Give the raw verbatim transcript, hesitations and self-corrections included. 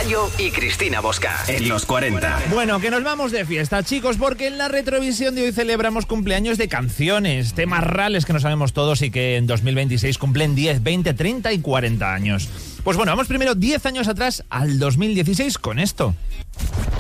Yayo y Cristina Bosca en los cuarenta. Bueno, que nos vamos de fiesta, chicos, porque en la retrovisión de hoy celebramos cumpleaños de canciones, temas rales que no sabemos todos y que en dos mil veintiséis cumplen diez, veinte, treinta y cuarenta años. Pues bueno, vamos primero diez años atrás al dos mil dieciséis con esto.